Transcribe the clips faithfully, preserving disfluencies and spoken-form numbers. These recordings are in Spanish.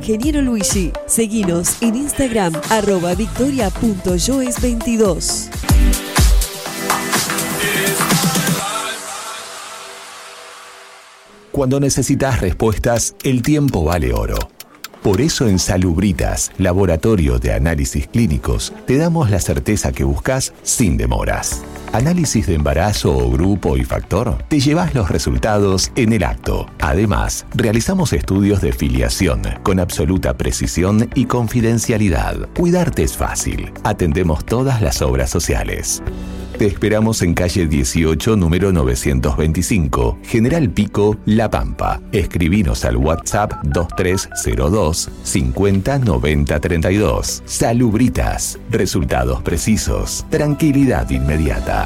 Ingeniero Luigi. Seguinos en Instagram, arroba victoria punto joes veintidós. Cuando necesitas respuestas, el tiempo vale oro. Por eso en Salubritas, Laboratorio de Análisis Clínicos, te damos la certeza que buscas sin demoras. Análisis de embarazo o grupo y factor, te llevas los resultados en el acto. Además, realizamos estudios de filiación con absoluta precisión y confidencialidad. Cuidarte es fácil. Atendemos todas las obras sociales. Te esperamos en calle dieciocho, número novecientos veinticinco, General Pico, La Pampa. Escribinos al WhatsApp dos tres cero dos, cincuenta, noventa, treinta y dos. Salubritas. Resultados precisos. Tranquilidad inmediata.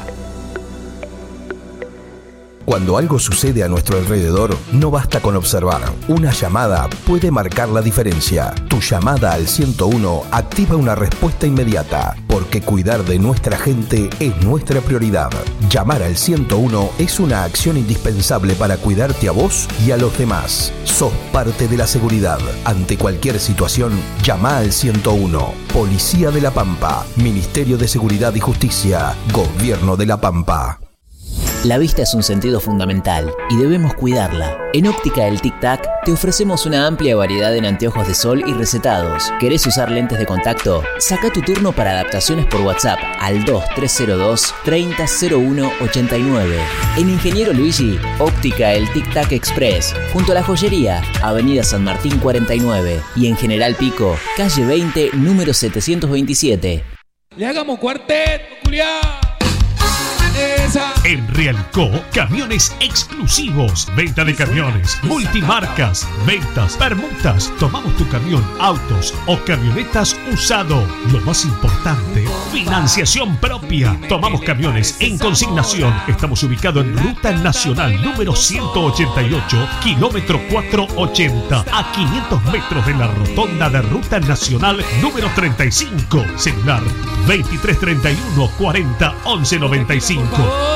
Cuando algo sucede a nuestro alrededor, no basta con observar. Una llamada puede marcar la diferencia. Tu llamada al ciento uno activa una respuesta inmediata, porque cuidar de nuestra gente es nuestra prioridad. Llamar al ciento uno es una acción indispensable para cuidarte a vos y a los demás. Sos parte de la seguridad. Ante cualquier situación, llama al ciento uno. Policía de La Pampa, Ministerio de Seguridad y Justicia, Gobierno de La Pampa. La vista es un sentido fundamental y debemos cuidarla. En Óptica El Tic Tac te ofrecemos una amplia variedad en anteojos de sol y recetados. ¿Querés usar lentes de contacto? Saca tu turno para adaptaciones por WhatsApp al dos tres cero dos, treinta, cero uno, ochenta y nueve. En Ingeniero Luigi, Óptica El Tic Tac Express, junto a la joyería, Avenida San Martín cuarenta y nueve. Y en General Pico, calle veinte, número setecientos veintisiete. Le hagamos cuarteto, Julián. Esa. En Realco, camiones exclusivos, venta de camiones, multimarcas, ventas, permutas. Tomamos tu camión, autos o camionetas usado. Lo más importante, financiación propia. Tomamos camiones en consignación. Estamos ubicados en Ruta Nacional número ciento ochenta y ocho, kilómetro cuatrocientos ochenta, a quinientos metros de la rotonda de Ruta Nacional número treinta y cinco. Celular veintitrés treinta y uno, cuarenta, once noventa y cinco.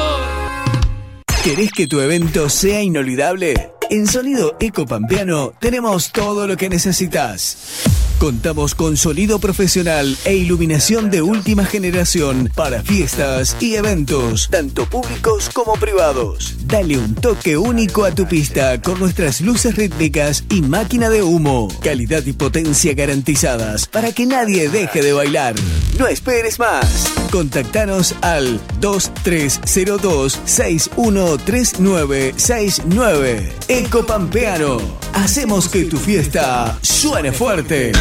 ¿Querés que tu evento sea inolvidable? En Sonido Ecopampeano tenemos todo lo que necesitas. Contamos con sonido profesional e iluminación de última generación para fiestas y eventos, tanto públicos como privados. Dale un toque único a tu pista con nuestras luces rítmicas y máquina de humo. Calidad y potencia garantizadas para que nadie deje de bailar. No esperes más. Contactanos al dos tres cero dos, seis uno tres nueve seis nueve. Ecopampeano. Hacemos que tu fiesta suene fuerte.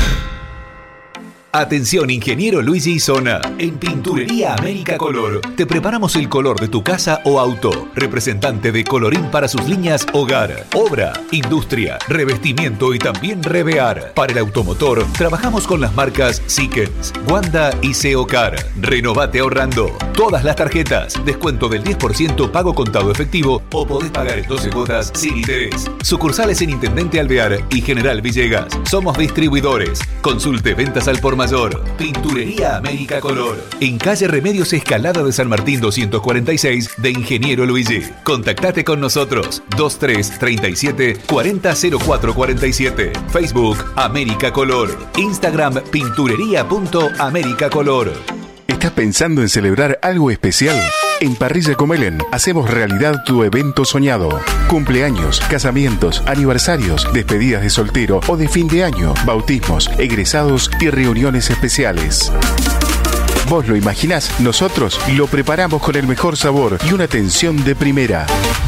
Atención ingeniero Luigi y Zona. En Pinturería América Color te preparamos el color de tu casa o auto. Representante de colorín para sus líneas hogar, obra, industria, revestimiento y también revear. Para el automotor trabajamos con las marcas Siemens, Wanda y Seocar. Renovate ahorrando. Todas las tarjetas, descuento del diez por ciento pago contado efectivo o podés pagar en doce cuotas sin interés. Sucursales en Intendente Alvear y General Villegas. Somos distribuidores. Consulte ventas al por mayor. Pinturería América Color. En calle Remedios Escalada de San Martín doscientos cuarenta y seis de Ingeniero Luigi. Contactate con nosotros. veintitrés treinta y siete, cuarenta, cero cuatro cuarenta y siete. Facebook América Color. Instagram pinturería punto américa color. ¿Estás pensando en celebrar algo especial? En Parrilla Comelén hacemos realidad tu evento soñado. Cumpleaños, casamientos, aniversarios, despedidas de soltero o de fin de año, bautismos, egresados y reuniones especiales. Vos lo imaginás, nosotros lo preparamos con el mejor sabor y una atención de primera.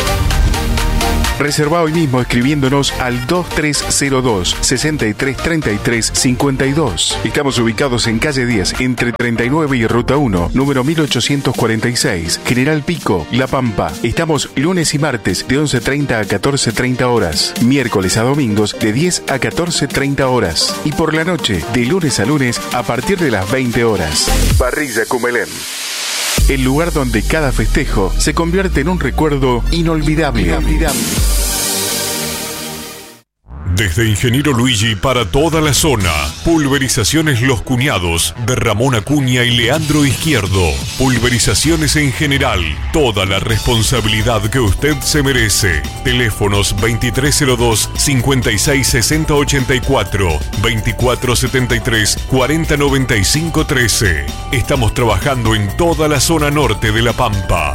Reserva hoy mismo escribiéndonos al dos tres cero dos, sesenta y tres treinta y tres cincuenta y dos. Estamos ubicados en calle diez, entre treinta y nueve y Ruta uno, número mil ochocientos cuarenta y seis, General Pico, La Pampa. Estamos lunes y martes de once treinta a catorce treinta horas, miércoles a domingos de diez a catorce treinta horas y por la noche de lunes a lunes a partir de las veinte horas. Parrilla Comelén. El lugar donde cada festejo se convierte en un recuerdo inolvidable. inolvidable. Desde Ingeniero Luigi para toda la zona. Pulverizaciones Los Cuñados de Ramón Acuña y Leandro Izquierdo. Pulverizaciones en general. Toda la responsabilidad que usted se merece. Teléfonos veintitrés cero dos, cincuenta y seis sesenta ochenta y cuatro, veinticuatro setenta y tres, cuarenta noventa y cinco trece. Estamos trabajando en toda la zona norte de La Pampa.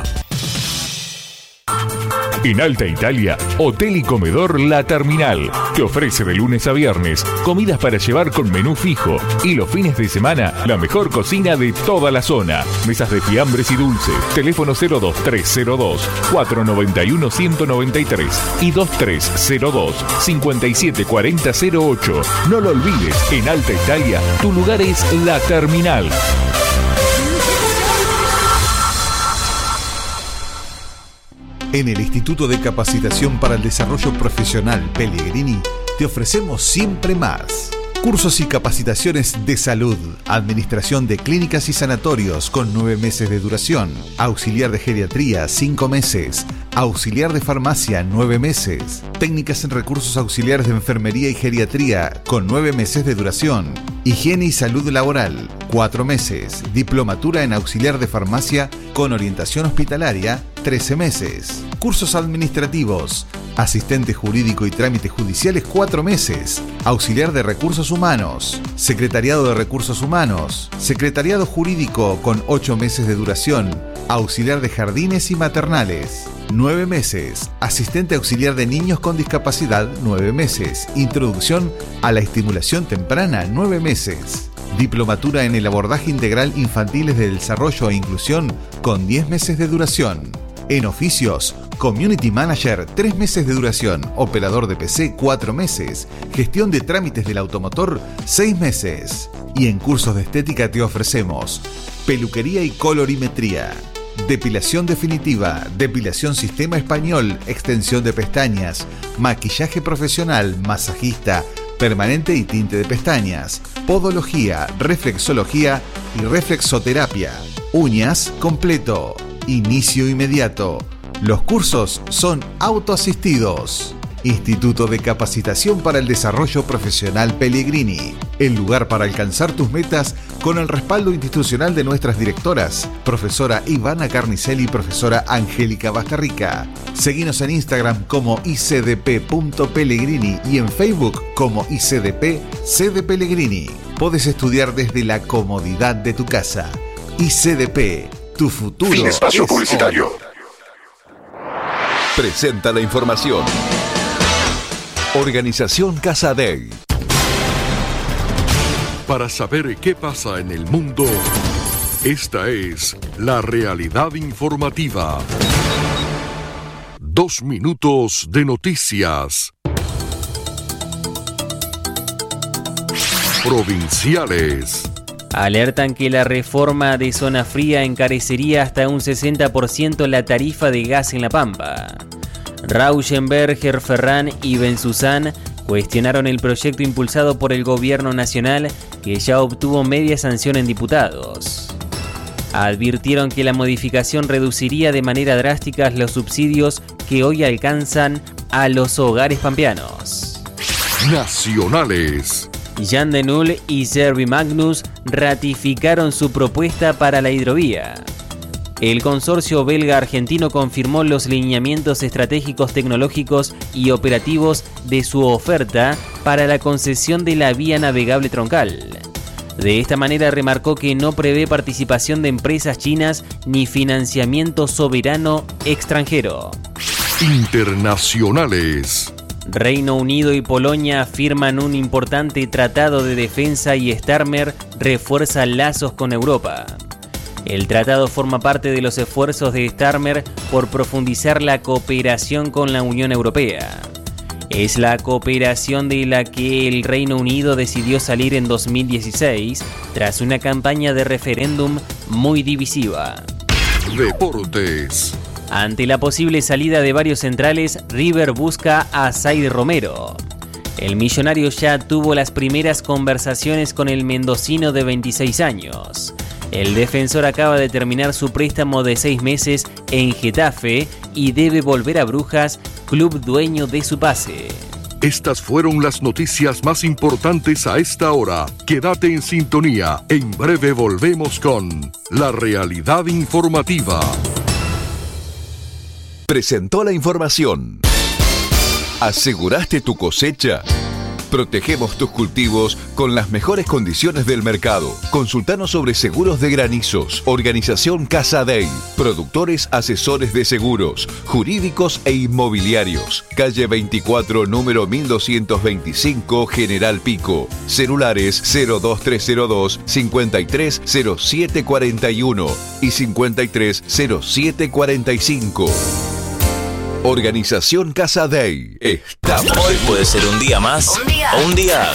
En Alta Italia, Hotel y Comedor La Terminal. Te ofrece de lunes a viernes comidas para llevar con menú fijo y los fines de semana la mejor cocina de toda la zona. Mesas de fiambres y dulces. Teléfono cero dos tres cero dos, cuatro nueve uno, uno nueve tres y dos tres cero dos, cinco siete cuatro cero cero ocho. No lo olvides, en Alta Italia, tu lugar es La Terminal. En el Instituto de Capacitación para el Desarrollo Profesional Pellegrini te ofrecemos siempre más. Cursos y capacitaciones de salud, administración de clínicas y sanatorios con nueve meses de duración, auxiliar de geriatría cinco meses, auxiliar de farmacia nueve meses, técnicas en recursos auxiliares de enfermería y geriatría con nueve meses de duración, higiene y salud laboral cuatro meses, diplomatura en auxiliar de farmacia con orientación hospitalaria trece meses, cursos administrativos, asistente jurídico y trámites judiciales cuatro meses, auxiliar de recursos humanos, secretariado de recursos humanos, secretariado jurídico con ocho meses de duración, auxiliar de jardines y maternales nueve meses, asistente auxiliar de niños con discapacidad nueve meses, introducción a la estimulación temprana nueve meses, diplomatura en el abordaje integral infantiles de desarrollo e inclusión con diez meses de duración. En oficios, Community Manager tres meses de duración, operador de P C cuatro meses, gestión de trámites del automotor seis meses. Y en cursos de estética te ofrecemos peluquería y colorimetría, depilación definitiva, depilación sistema español, extensión de pestañas, maquillaje profesional, masajista, permanente y tinte de pestañas, podología, reflexología y reflexoterapia, uñas completo, inicio inmediato. Los cursos son autoasistidos. Instituto de Capacitación para el Desarrollo Profesional Pellegrini, el lugar para alcanzar tus metas con el respaldo institucional de nuestras directoras, profesora Ivana Carnicelli y profesora Angélica Bastarrica. Seguinos en Instagram como i c d p punto pellegrini y en Facebook como i c d p c de Pellegrini. Podés estudiar desde la comodidad de tu casa. I C D P, tu futuro. Fin espacio es publicitario. hoy. Presenta la información. Organización Casa Day. Para saber qué pasa en el mundo, esta es la realidad informativa. Dos minutos de noticias. Provinciales. Alertan que la reforma de zona fría encarecería hasta un sesenta por ciento la tarifa de gas en La Pampa. Rauschenberger, Ferrán y Benzuzán cuestionaron el proyecto impulsado por el gobierno nacional que ya obtuvo media sanción en diputados. Advirtieron que la modificación reduciría de manera drástica los subsidios que hoy alcanzan a los hogares pampeanos. Nacionales. Jan de Null y Servi Magnus ratificaron su propuesta para la hidrovía. El consorcio belga-argentino confirmó los lineamientos estratégicos, tecnológicos y operativos de su oferta para la concesión de la vía navegable troncal. De esta manera remarcó que no prevé participación de empresas chinas ni financiamiento soberano extranjero. Internacionales. Reino Unido y Polonia firman un importante tratado de defensa y Starmer refuerza lazos con Europa. El tratado forma parte de los esfuerzos de Starmer por profundizar la cooperación con la Unión Europea. Es la cooperación de la que el Reino Unido decidió salir en dos mil dieciséis tras una campaña de referéndum muy divisiva. Deportes. Ante la posible salida de varios centrales, River busca a Said Romero. El millonario ya tuvo las primeras conversaciones con el mendocino de veintiséis años. El defensor acaba de terminar su préstamo de seis meses en Getafe y debe volver a Brujas, club dueño de su pase. Estas fueron las noticias más importantes a esta hora. Quédate en sintonía. En breve volvemos con La Realidad Informativa. Presentó la información. ¿Aseguraste tu cosecha? Protegemos tus cultivos con las mejores condiciones del mercado. Consultanos sobre seguros de granizos. Organización Casadei. Productores asesores de seguros, jurídicos e inmobiliarios. Calle veinticuatro, número mil doscientos veinticinco, General Pico. Celulares cero dos tres cero dos, cincuenta y tres cero siete cuarenta y uno y cincuenta y tres cero siete cuarenta y cinco. Organización Casadei. Estamos. Hoy puede ser un día más un día. o un día